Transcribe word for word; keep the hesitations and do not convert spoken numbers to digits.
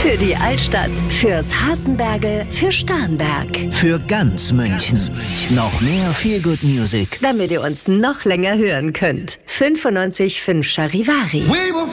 Für die Altstadt, fürs Hasenberge, für Starnberg. Für ganz München. Noch mehr Feel Good Music. Damit ihr uns noch länger hören könnt. fünfundneunzig Komma fünf Charivari.